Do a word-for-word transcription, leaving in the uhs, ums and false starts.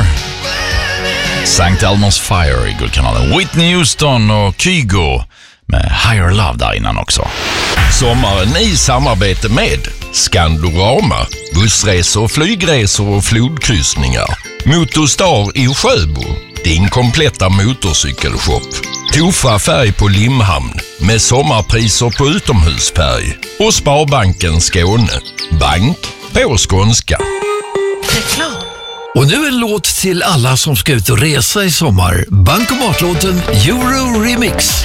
Summer. Sankt Elmo's Fire i Guldkanalen. Whitney Houston och Kygo med Higher Love där innan också. Sommaren i samarbete med Skandorama, bussresor, flygresor och flodkryssningar. Motorstar i Sjöbo, din kompletta motorcykelshop. Tofa färg på Limhamn med sommarpriser på utomhusfärg. Och Sparbanken Skåne, bank på skånska. Reklam. Och nu en låt till alla som ska ut och resa i sommar. Bankomatlåten Euro Remix.